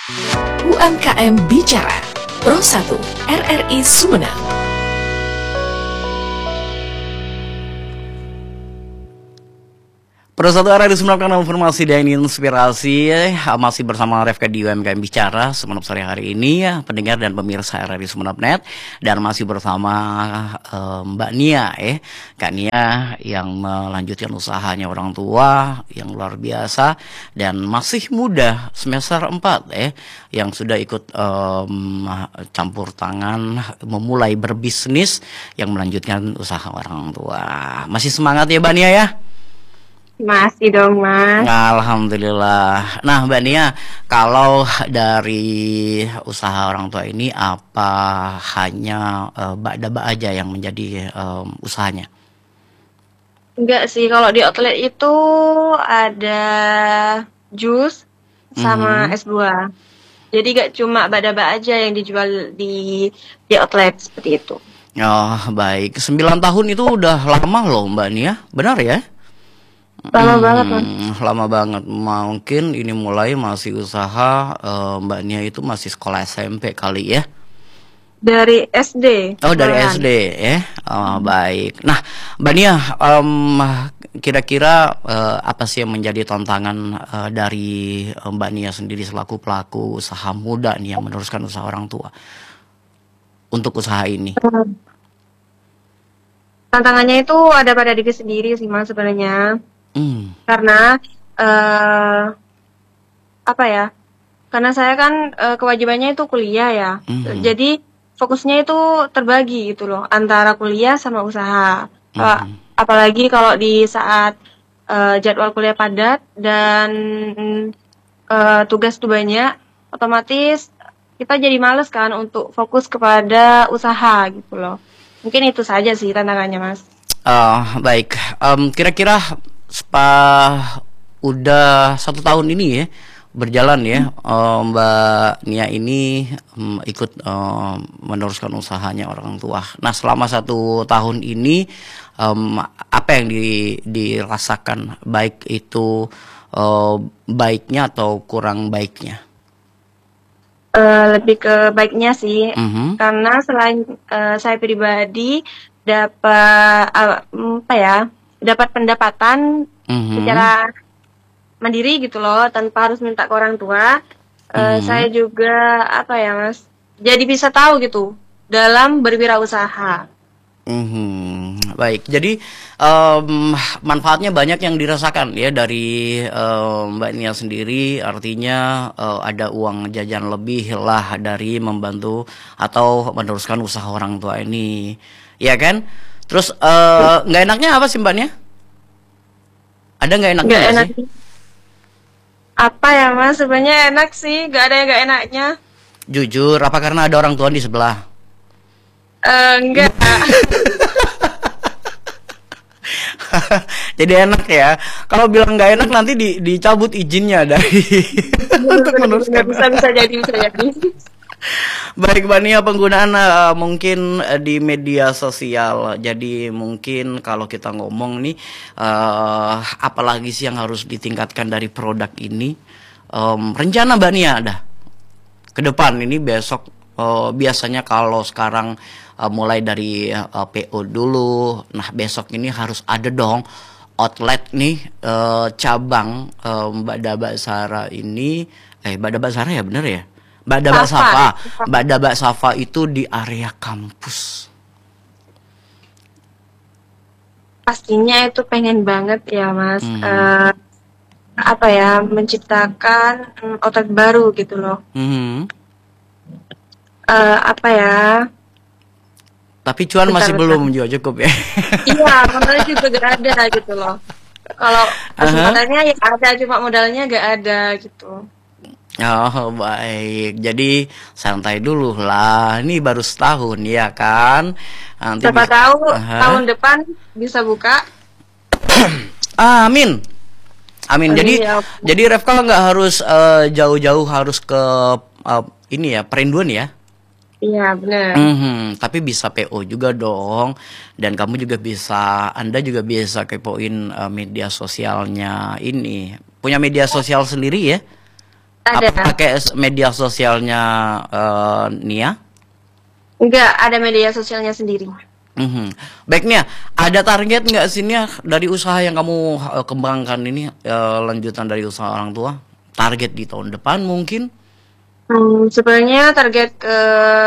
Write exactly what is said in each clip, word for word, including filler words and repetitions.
U M K M Bicara Pro satu R R I Sumeneb. Pro satu R R I Sumeneb, kanal informasi dan inspirasi. Masih bersama Refka di U M K M Bicara Sumeneb sore hari ini ya, pendengar dan pemirsa R R I Sumeneb Net. Dan masih bersama uh, Mbak Nia eh Kak Nia yang melanjutkan usahanya orang tua yang luar biasa dan masih muda, semester empat eh yang sudah ikut um, campur tangan memulai berbisnis yang melanjutkan usaha orang tua. Masih semangat ya Mbak Nia ya? Masih dong, Mas. Alhamdulillah. Nah, Mbak Nia, kalau dari usaha orang tua ini apa hanya uh, bak-daba aja yang menjadi um, usahanya? Enggak sih, kalau di outlet itu ada jus sama Mhm. es buah. Jadi gak cuma bak-daba aja yang dijual di di outlet seperti itu. Oh, baik. Sembilan tahun itu udah lama loh, Mbak Nia. Benar ya? Lama banget, Mas. Hmm, lama banget. Mungkin ini mulai masih usaha eh, Mbak Nia itu masih sekolah S M P kali ya? Dari S D. Oh, dari malahan. S D ya. Oh, baik. Nah, Mbak Nia, em, kira-kira eh, apa sih yang menjadi tantangan eh, dari eh, Mbak Nia sendiri selaku pelaku usaha muda nih yang meneruskan usaha orang tua untuk usaha ini? Tantangannya itu ada pada diri sendiri sih, Mas, sebenarnya. Hmm. Karena eh apa ya? Karena saya kan eh, kewajibannya itu kuliah ya. Mhm. Jadi fokusnya itu terbagi gitu loh antara kuliah sama usaha. Eh, Mhm. apalagi kalau di saat eh, jadwal kuliah padat dan eh, tugas tuh banyak, otomatis kita jadi males kan untuk fokus kepada usaha gitu loh. Mungkin itu saja sih tantangannya, Mas. Eh, baik. Em, kira-kira spa udah satu tahun ini ya berjalan ya, eh, Mbak Nia ini em, ikut em, meneruskan usahanya orang tua. Nah, selama satu tahun ini em, apa yang di- dirasakan, baik itu eh, baiknya atau kurang baiknya? Eh, lebih ke baiknya sih, Mhm. karena selain eh, saya pribadi dapat eh, apa ya, dapat pendapatan Mhm. secara mandiri gitu loh, tanpa harus minta ke orang tua. Eh, Mhm. saya juga apa ya, Mas, jadi bisa tahu gitu dalam berwirausaha. Mhm. Baik, jadi em, manfaatnya banyak yang dirasakan ya dari em, Mbak Nia sendiri. Artinya eh, ada uang jajan lebih lah dari membantu atau meneruskan usaha orang tua ini, ya kan? Terus eh, nggak enaknya apa sih Mbak Nia? Ada nggak enaknya Nggak nggak enak sih? apa ya, Mas? Sebenarnya enak sih, nggak ada yang nggak enaknya. Jujur, apa karena ada orang tua di sebelah? Eh, enggak. Jadi enak ya. Kalau bilang nggak enak nanti di- dicabut izinnya dari untuk Bener-bener meneruskan. bisa bisa jadi bisa jadi. Baik, Mbak Nia, penggunaan eh, mungkin eh, di media sosial. Jadi mungkin kalau kita ngomong nih, eh, apalagi sih yang harus ditingkatkan dari produk ini? Em, rencana Mbak Nia ada ke depan ini besok eh, biasanya kalau sekarang eh, mulai dari eh, P O dulu. Nah, besok ini harus ada dong outlet nih, eh, cabang eh, Mbak Daba Sara ini, eh Mbak Daba Sara ya bener ya? Mbak Daba Safa. Safa. Mbak Daba Safa itu di area kampus. Pastinya itu pengen banget ya, Mas. Mhm. Eh, apa ya, menciptakan mm, outlet baru gitu loh. Mhm. Eh, apa ya? Tapi cuan masih Bentar-bentar. belum juga cukup ya. Iya, modalnya juga gak ada gitu loh. Kalau Aha. kesempatannya ya ada, cuma modalnya gak ada gitu. Oh, baik. Jadi santai dulu lah. Ini baru setahun ya kan. Nanti Siapa bisa. tahu Aha. tahun depan bisa buka. Amin. Amin. Jadi Amin ya. jadi Refka nggak harus eh, jauh-jauh harus ke eh, ini ya, Perinduan ya. Iya, benar. Mhm, tapi bisa P O juga dong. Dan kamu juga bisa, Anda juga bisa kepoin eh, media sosialnya ini. Punya media sosial sendiri ya? Ada. Apa pakai s- media sosialnya eh, Nia? Enggak, ada media sosialnya sendiri. Mhm. Baik Nia, ada target nggak sih Nia dari usaha yang kamu eh, kembangkan ini, eh, lanjutan dari usaha orang tua? Target di tahun depan mungkin? Hmm, sebenarnya target ke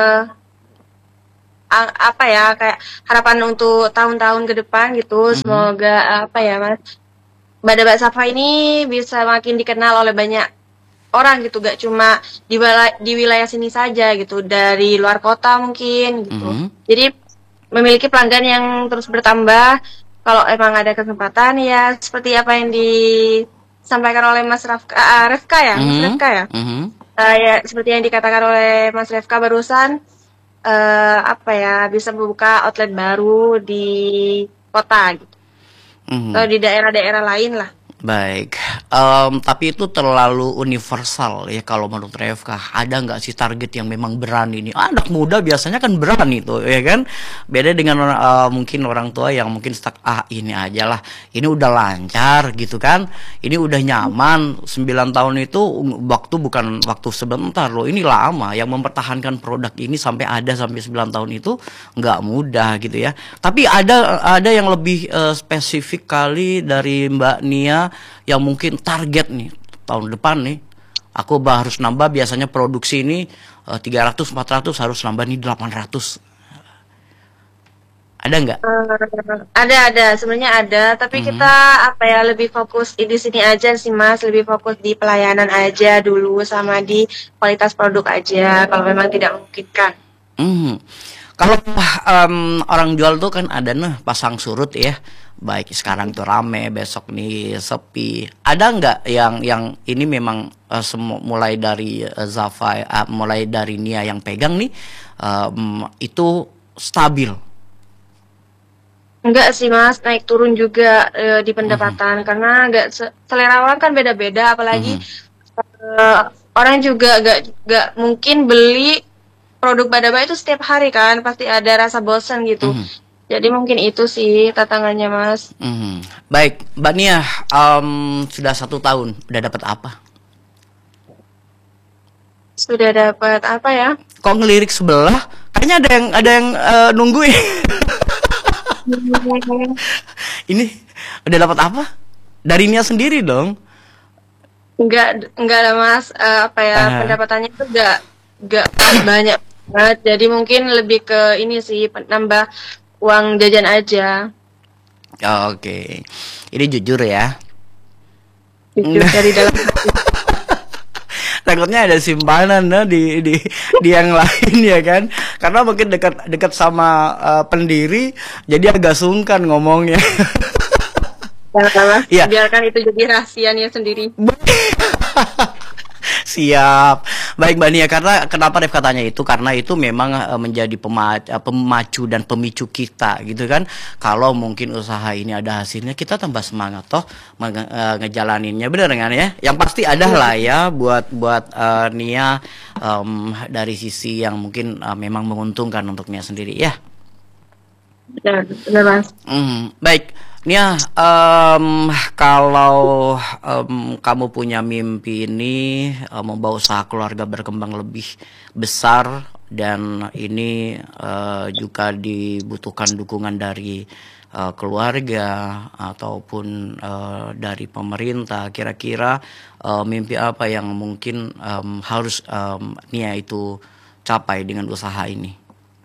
a- apa ya, kayak harapan untuk tahun-tahun ke depan gitu. Mhm. Semoga apa ya Mas, Badabak Safa ini bisa makin dikenal oleh banyak orang gitu, gak cuma di wilayah, di wilayah sini saja gitu, dari luar kota mungkin gitu. Mhm. Jadi memiliki pelanggan yang terus bertambah. Kalau emang ada kesempatan ya seperti apa yang disampaikan oleh Mas Rafka, ah, Refka ya, Mas Mhm. Refka ya. Mhm. Eh, ya seperti yang dikatakan oleh Mas Refka barusan, eh, apa ya, bisa membuka outlet baru di kota gitu, atau Mhm. di daerah-daerah lain lah. Baik, Em, tapi itu terlalu universal ya kalau menurut Revka. Ada nggak sih target yang memang berani nih? Anak muda biasanya kan berani tuh, ya kan? Beda dengan eh, mungkin orang tua yang mungkin stuck, ah ini aja lah, ini udah lancar gitu kan? Ini udah nyaman. Sembilan tahun itu waktu bukan waktu sebentar loh, ini lama. Yang mempertahankan produk ini sampai ada sampai sembilan tahun itu nggak mudah gitu ya. Tapi ada ada yang lebih eh, spesifik kali dari Mbak Nia yang mungkin target nih tahun depan nih. Aku bah- harus nambah, biasanya produksi ini eh, tiga ratus empat ratus, harus nambah nih delapan ratus. Ada nggak? Eh, ada ada sebenarnya ada, tapi kita Mhm. apa ya, lebih fokus di sini aja sih Mas, lebih fokus di pelayanan aja dulu sama di kualitas produk aja kalau memang tidak memungkinkan. Mhm. Kalau em, orang jual tuh kan ada nih pasang surut ya. Baik sekarang tuh rame, besok nih sepi. Ada nggak yang yang ini memang eh, semu- mulai dari eh, Zafai, eh, mulai dari Nia yang pegang nih, em, itu stabil? Enggak sih Mas, naik turun juga eh, di Mhm. pendapatan karena enggak se- selera orang kan beda-beda, apalagi Mhm. eh, orang juga enggak enggak mungkin beli produk Badaba itu setiap hari kan, pasti ada rasa bosan gitu. Mhm. Jadi mungkin itu sih tantangannya Mas. Mhm. Baik, Mbak Nia, em, sudah satu tahun, udah dapat apa? Sudah dapat apa ya? Kok ngelirik sebelah? Kayaknya ada yang ada yang eh, nungguin. Hmm, Ini udah dapat apa? Dari Nia sendiri dong. Enggak enggak ada Mas. Eh, apa ya, Aha. pendapatannya itu enggak enggak banyak banget. Jadi mungkin lebih ke ini sih, nambah uang jajan aja. Oke, ini jujur ya. Jujur dari dalam hati. Takutnya ada simpanan nah, di di di yang lain ya kan? Karena mungkin dekat dekat sama eh, pendiri, jadi agak sungkan ngomongnya. Jangan Mas, Iya, biarkan itu jadi rahasianya sendiri. siap. Baik Mbak Nia, karena kenapa Ref katanya itu? Karena itu memang eh, menjadi pema- eh, pemacu dan pemicu kita gitu kan. Kalau mungkin usaha ini ada hasilnya, kita tambah semangat toh menge- eh, ngejalaninnya, bener kan ya? Yang pasti ada Iya, lah ya buat buat eh, Nia, em, dari sisi yang mungkin eh, memang menguntungkan untuk Nia sendiri ya. benar, benar Mas. Hmm, baik. Nia, em, kalau em, kamu punya mimpi ini, eh, membawa usaha keluarga berkembang lebih besar, dan ini eh, juga dibutuhkan dukungan dari eh, keluarga ataupun eh, dari pemerintah. Kira-kira eh, mimpi apa yang mungkin em, harus em, Nia itu capai dengan usaha ini?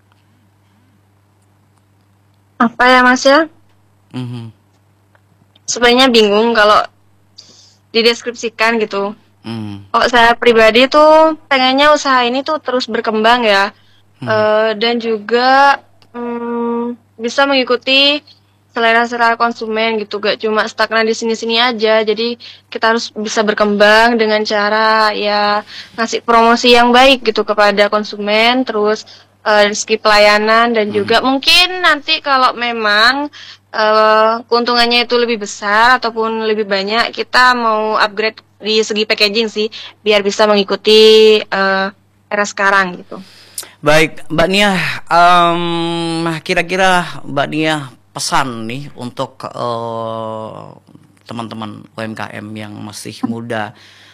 Apa ya Mas ya? Mhm. Sebenarnya bingung kalau dideskripsikan gitu. Mhm. Kalau saya pribadi tuh pengennya usaha ini tuh terus berkembang ya. Mhm. Eh, dan juga mm, bisa mengikuti selera-selera konsumen gitu, gak cuma stagnan di sini-sini aja. Jadi kita harus bisa berkembang dengan cara ya ngasih promosi yang baik gitu kepada konsumen, terus eh, dari segi pelayanan, dan juga Mhm. mungkin nanti kalau memang eh, keuntungannya itu lebih besar ataupun lebih banyak, kita mau upgrade di segi packaging sih, biar bisa mengikuti eh, era sekarang gitu. Baik, Mbak Nia, em, kira-kira Mbak Nia pesan nih untuk eh, teman-teman U M K M yang masih muda,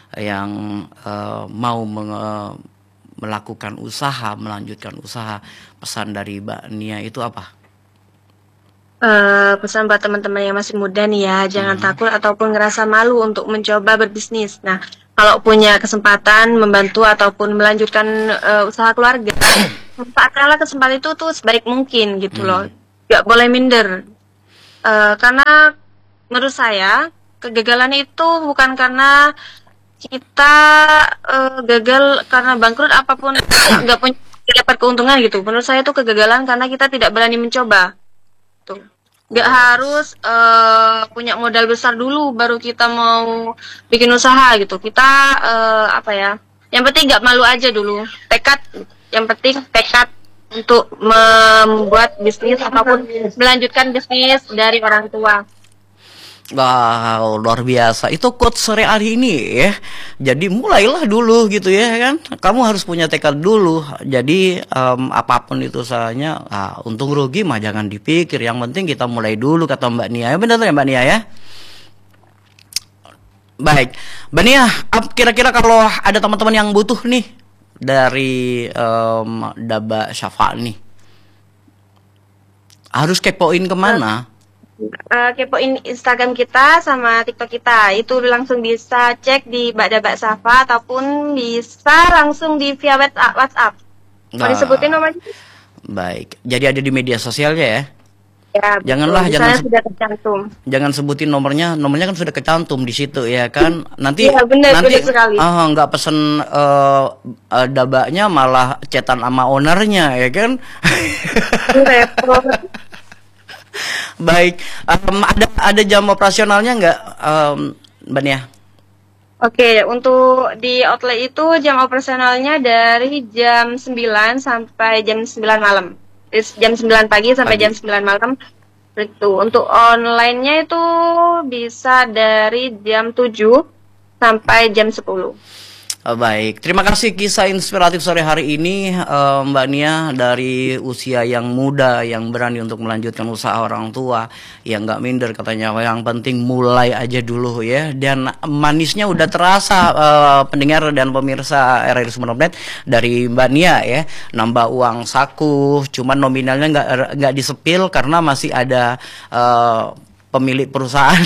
yang uh, mau menge- melakukan usaha, melanjutkan usaha, pesan dari Mbak Nia itu apa? Uh, pesan buat teman-teman yang masih muda nih ya, jangan hmm. takut ataupun ngerasa malu untuk mencoba berbisnis. Nah, kalau punya kesempatan membantu ataupun melanjutkan uh, usaha keluarga, manfaatkanlah kesempatan itu tuh sebaik mungkin gitu hmm. loh. Gak boleh minder. Uh, karena menurut saya kegagalan itu bukan karena kita uh, gagal karena bangkrut apapun, nggak punya dapat keuntungan gitu. Menurut saya itu kegagalan karena kita tidak berani mencoba. Tuh. Nggak harus uh, punya modal besar dulu baru kita mau bikin usaha gitu. Kita uh, apa ya? Yang penting nggak malu aja dulu. Tekad. Yang penting tekad untuk membuat bisnis ataupun melanjutkan bisnis dari orang tua. Wow, luar biasa. Itu quote sore hari ini ya. Jadi mulailah dulu gitu ya kan. Kamu harus punya tekad dulu. Jadi um, apapun itu usahanya, ah, untung rugi mah jangan dipikir. Yang penting kita mulai dulu kata Mbak Nia. Benar ya Mbak Nia ya? Baik. Mbak Nia, kira-kira kalau ada teman-teman yang butuh nih dari um, Daba Syafa nih, harus kepoin kemana? Uh, kepoin Instagram kita sama TikTok kita, itu langsung bisa cek di Mbak Daba Syafa ataupun bisa langsung di via WhatsApp. Mau nah, disebutin nomornya? Baik, jadi ada di media sosialnya ya? Ya, janganlah betul. jangan sudah kecantum. Jangan sebutin nomornya, nomornya kan sudah kecantum di situ ya kan. Nanti ya, bener, nanti bener ah nggak pesen uh, uh, dabanya malah cetan sama ownernya ya kan. Repot. Baik, um, ada ada jam operasionalnya nggak, um, Mbak Nia? Oke, untuk di outlet itu jam operasionalnya dari jam sembilan sampai jam sembilan malam. Jam sembilan pagi sampai pagi. jam sembilan malam. Itu. Untuk online-nya itu bisa dari jam tujuh sampai jam sepuluh. Oh, baik, terima kasih kisah inspiratif sore hari ini uh, Mbak Nia, dari usia yang muda yang berani untuk melanjutkan usaha orang tua, yang nggak minder katanya, yang penting mulai aja dulu ya. Dan manisnya udah terasa uh, pendengar dan pemirsa R R I Sumeneb Net dari Mbak Nia ya, nambah uang saku, cuman nominalnya nggak nggak disepil karena masih ada uh, pemilik perusahaan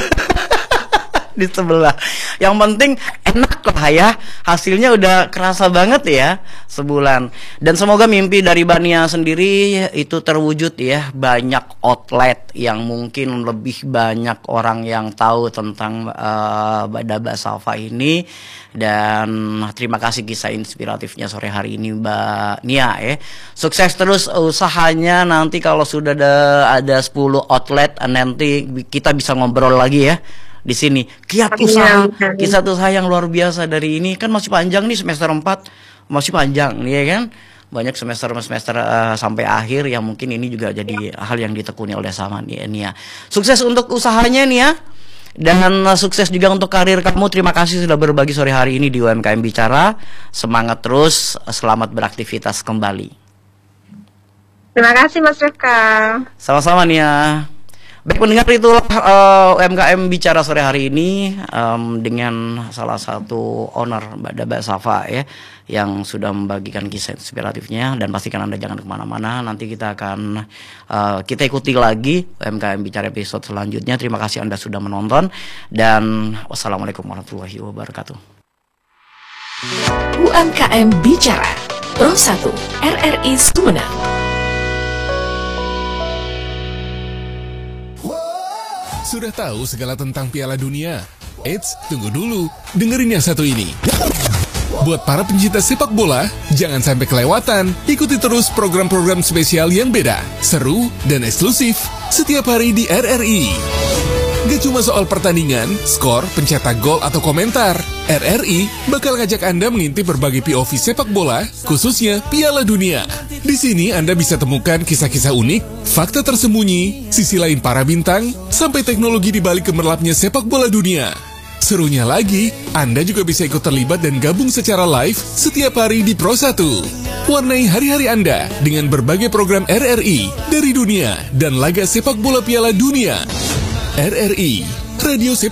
di sebelah. Yang penting enak lah ya, hasilnya udah kerasa banget ya sebulan. Dan semoga mimpi dari Mbak Nia sendiri itu terwujud ya, banyak outlet yang mungkin lebih banyak orang yang tahu tentang uh, Daba Syafa ini. Dan terima kasih kisah inspiratifnya sore hari ini Mbak Nia ya. Sukses terus usahanya, nanti kalau sudah ada, ada sepuluh outlet nanti kita bisa ngobrol lagi ya di sini. Kiat usaha, kisah usaha yang luar biasa dari ini, kan masih panjang nih, semester empat masih panjang nih ya kan. Banyak semester-semester uh, sampai akhir yang mungkin ini juga jadi hal yang ditekuni oleh sama Nia. Sukses untuk usahanya Nia, dan uh, sukses juga untuk karir kamu. Terima kasih sudah berbagi sore hari ini di U M K M Bicara. Semangat terus, selamat beraktivitas kembali. Terima kasih Mas Rifka. Sama-sama Nia. Baik pendengar, itulah uh, U M K M Bicara sore hari ini um, dengan salah satu owner Mbak Daba Syafa ya, yang sudah membagikan kisah inspiratifnya. Dan pastikan Anda jangan kemana-mana, nanti kita akan uh, kita ikuti lagi U M K M Bicara episode selanjutnya. Terima kasih Anda sudah menonton, dan wassalamualaikum warahmatullahi wabarakatuh. U M K M Bicara Pro satu R R I Sumeneb. Sudah tahu segala tentang Piala Dunia? Eits, tunggu dulu. Dengerin yang satu ini. Buat para pencinta sepak bola, jangan sampai kelewatan. Ikuti terus program-program spesial yang beda, seru, dan eksklusif setiap hari di R R I. Gak cuma soal pertandingan, skor, pencetak gol, atau komentar. R R I bakal ngajak Anda mengintip berbagai P O V sepak bola, khususnya Piala Dunia. Di sini Anda bisa temukan kisah-kisah unik, fakta tersembunyi, sisi lain para bintang, sampai teknologi di balik gemerlapnya sepak bola dunia. Serunya lagi, Anda juga bisa ikut terlibat dan gabung secara live setiap hari di Pro satu. Warnai hari-hari Anda dengan berbagai program R R I dari dunia dan laga sepak bola Piala Dunia. R R I, Radio Sepak